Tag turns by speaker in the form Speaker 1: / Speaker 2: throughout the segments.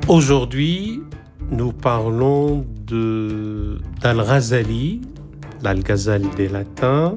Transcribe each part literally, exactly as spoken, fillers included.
Speaker 1: Aujourd'hui, nous parlons de, d'Al-Ghazali, l'Al-Ghazali des Latins.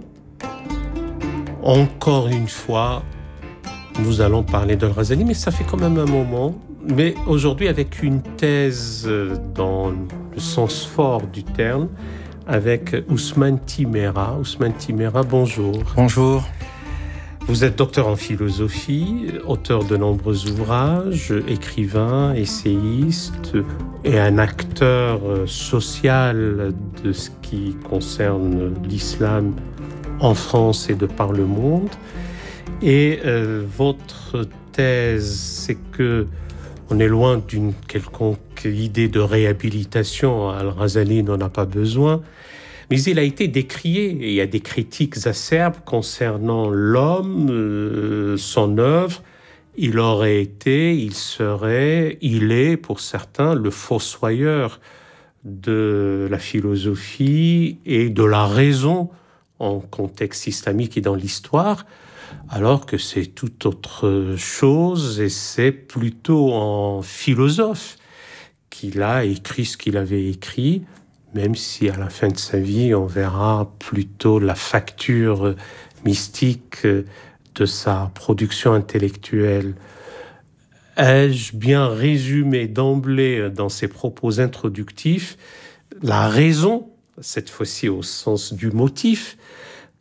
Speaker 1: Encore une fois, nous allons parler d'Al-Ghazali, mais ça fait quand même un moment. Mais aujourd'hui, avec une thèse dans le sens fort du terme, avec Ousmane Timéra. Ousmane Timéra, bonjour.
Speaker 2: Bonjour.
Speaker 1: Vous êtes docteur en philosophie, auteur de nombreux ouvrages, écrivain, essayiste et un acteur social de ce qui concerne l'islam en France et de par le monde. Et euh, votre thèse, c'est que on est loin d'une quelconque idée de réhabilitation. Al-Ghazali n'en a pas besoin. Mais il a été décrié, et il y a des critiques acerbes concernant l'homme, euh, son œuvre. Il aurait été, il serait, il est, pour certains, le fossoyeur de la philosophie et de la raison en contexte islamique et dans l'histoire, alors que c'est tout autre chose, et c'est plutôt en philosophe qu'il a écrit ce qu'il avait écrit, même si à la fin de sa vie, on verra plutôt la facture mystique de sa production intellectuelle. Ai-je bien résumé d'emblée dans ses propos introductifs la raison, cette fois-ci au sens du motif,